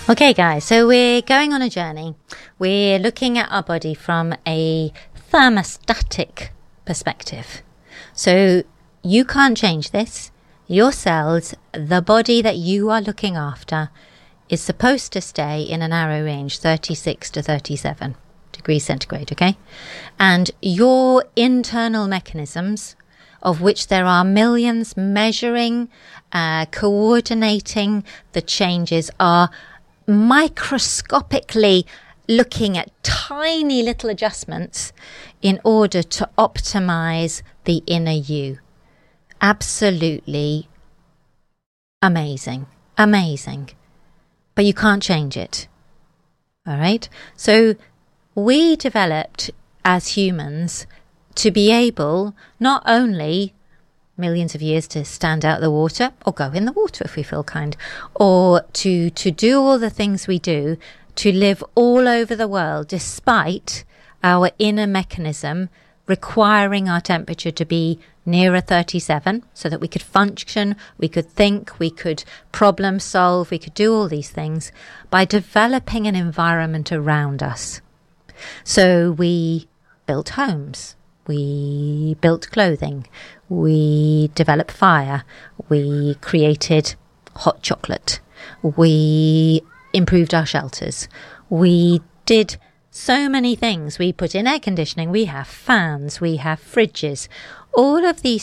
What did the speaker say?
Okay, guys, so we're going on a journey. We're looking at our body from a thermostatic perspective. So you can't change this. Your cells, the body that you are looking after, is supposed to stay in a narrow range, 36 to 37 degrees centigrade, okay? And your internal mechanisms, of which there are millions, measuring, coordinating the changes, are microscopically looking at tiny little adjustments in order to optimize the inner you. Absolutely amazing. But you can't change it. All right? So we developed as humans to be able not only millions of years to stand out the water or go in the water if we feel kind, or to do all the things we do, to live all over the world despite our inner mechanism requiring our temperature to be nearer 37 so that we could function, we could think, we could problem solve, we could do all these things by developing an environment around us. So we built homes. We built clothing, we developed fire, we created hot chocolate, we improved our shelters, we did so many things. We put in air conditioning, we have fans, we have fridges. All of these